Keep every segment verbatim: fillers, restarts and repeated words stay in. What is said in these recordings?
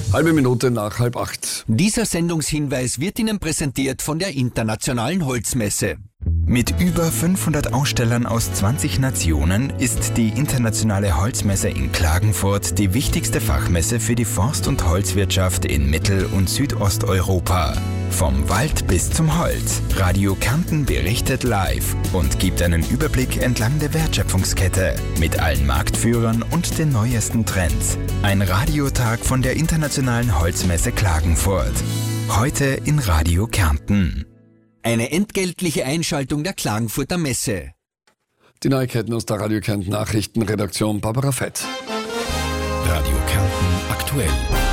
Halbe Minute nach halb acht. Dieser Sendungshinweis wird Ihnen präsentiert von der Internationalen Holzmesse. Mit über fünfhundert Ausstellern aus zwanzig Nationen ist die Internationale Holzmesse in Klagenfurt die wichtigste Fachmesse für die Forst- und Holzwirtschaft in Mittel- und Südosteuropa. Vom Wald bis zum Holz. Radio Kärnten berichtet live und gibt einen Überblick entlang der Wertschöpfungskette mit allen Marktführern und den neuesten Trends. Ein Radiotag von der Internationalen Holzmesse Klagenfurt. Heute in Radio Kärnten. Eine entgeltliche Einschaltung der Klagenfurter Messe. Die Neuigkeiten aus der Radio Kärnten Nachrichtenredaktion Barbara Fett. Radio Kärnten aktuell.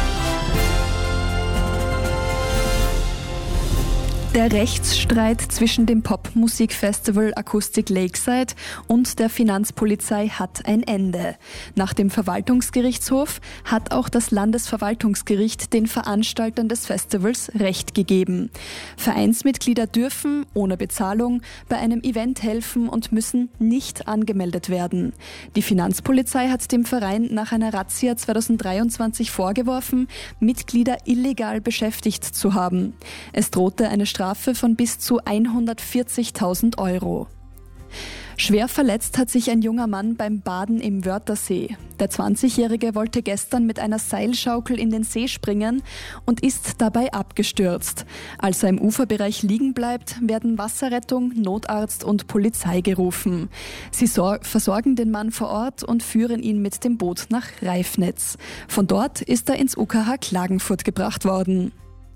Der Rechtsstreit zwischen dem Popmusikfestival Acoustic Lakeside und der Finanzpolizei hat ein Ende. Nach dem Verwaltungsgerichtshof hat auch das Landesverwaltungsgericht den Veranstaltern des Festivals Recht gegeben. Vereinsmitglieder dürfen ohne Bezahlung bei einem Event helfen und müssen nicht angemeldet werden. Die Finanzpolizei hat dem Verein nach einer Razzia zweitausenddreiundzwanzig vorgeworfen, Mitglieder illegal beschäftigt zu haben. Es drohte eine Strafe von bis zu hundertvierzigtausend Euro. Schwer verletzt hat sich ein junger Mann beim Baden im Wörthersee. Der zwanzigjährige wollte gestern mit einer Seilschaukel in den See springen und ist dabei abgestürzt. Als er im Uferbereich liegen bleibt, werden Wasserrettung, Notarzt und Polizei gerufen. Sie sor- versorgen den Mann vor Ort und führen ihn mit dem Boot nach Reifnitz. Von dort ist er ins U K H Klagenfurt gebracht worden.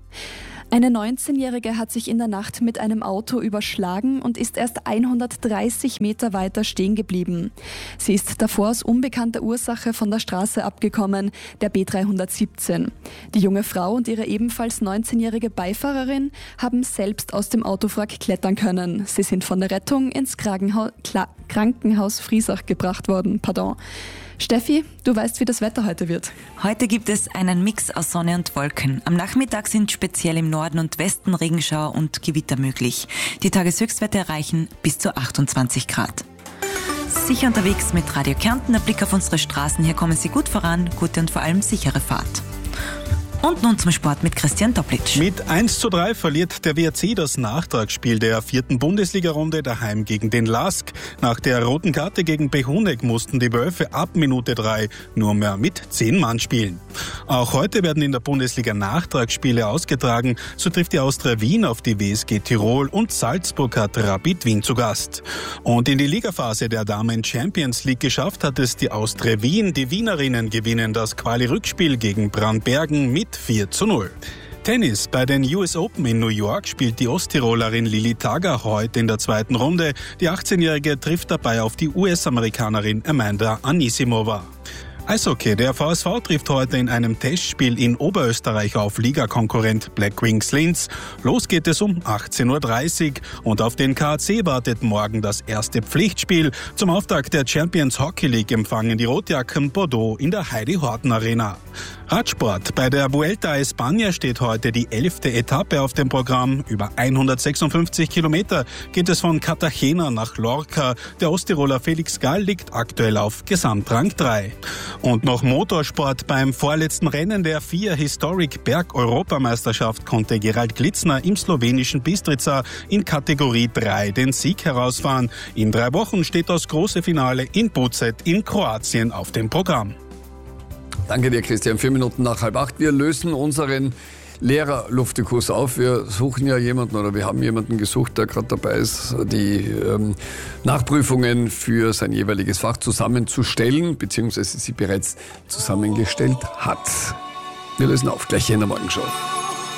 Eine neunzehnjährige hat sich in der Nacht mit einem Auto überschlagen und ist erst hundertdreißig Meter weiter stehen geblieben. Sie ist davor aus unbekannter Ursache von der Straße abgekommen, der B dreihundertsiebzehn. Die junge Frau und ihre ebenfalls neunzehnjährige Beifahrerin haben selbst aus dem Autowrack klettern können. Sie sind von der Rettung ins Krankenhaus, Kla- Krankenhaus Friesach gebracht worden. Pardon. Steffi, du weißt, wie das Wetter heute wird. Heute gibt es einen Mix aus Sonne und Wolken. Am Nachmittag sind speziell im Norden und Westen Regenschauer und Gewitter möglich. Die Tageshöchstwerte erreichen bis zu achtundzwanzig Grad. Sicher unterwegs mit Radio Kärnten. Der Blick auf unsere Straßen. Hier kommen Sie gut voran. Gute und vor allem sichere Fahrt. Und nun zum Sport mit Christian Toplitsch. Mit eins zu drei verliert der W R C das Nachtragsspiel der vierten Bundesliga-Runde daheim gegen den Lask. Nach der roten Karte gegen Behunek mussten die Wölfe ab Minute drei nur mehr mit zehn Mann spielen. Auch heute werden in der Bundesliga Nachtragsspiele ausgetragen. So trifft die Austria Wien auf die W S G Tirol und Salzburg hat Rapid Wien zu Gast. Und in die Ligaphase der Damen Champions League geschafft hat es die Austria Wien. Die Wienerinnen gewinnen das Quali-Rückspiel gegen Brandbergen mit vier zu null. Tennis. Bei den U S Open in New York spielt die Osttirolerin Lili Tager heute in der zweiten Runde. Die achtzehnjährige trifft dabei auf die U S-Amerikanerin Amanda Anisimova. Eishockey. Der V S V trifft heute in einem Testspiel in Oberösterreich auf Ligakonkurrent Black Wings Linz. Los geht es um achtzehn Uhr dreißig und auf den K A C wartet morgen das erste Pflichtspiel. Zum Auftakt der Champions Hockey League empfangen die Rotjacken Bordeaux in der Heidi Horten Arena. Radsport. Bei der Vuelta a España steht heute die elfte Etappe auf dem Programm. Über hundertsechsundfünfzig Kilometer geht es von Cartagena nach Lorca. Der Osttiroler Felix Gall liegt aktuell auf Gesamtrang drei. Und noch Motorsport. Beim vorletzten Rennen der F I A Historic Berg-Europameisterschaft konnte Gerald Glitzner im slowenischen Bistrica in Kategorie drei den Sieg herausfahren. In drei Wochen steht das große Finale in Buzet in Kroatien auf dem Programm. Danke dir, Christian. Vier Minuten nach halb acht. Wir lösen unseren Lehrer-Luftekurs auf. Wir suchen ja jemanden oder wir haben jemanden gesucht, der gerade dabei ist, die ähm, Nachprüfungen für sein jeweiliges Fach zusammenzustellen, beziehungsweise sie bereits zusammengestellt hat. Wir lösen auf, gleich hier in der Morgenschau.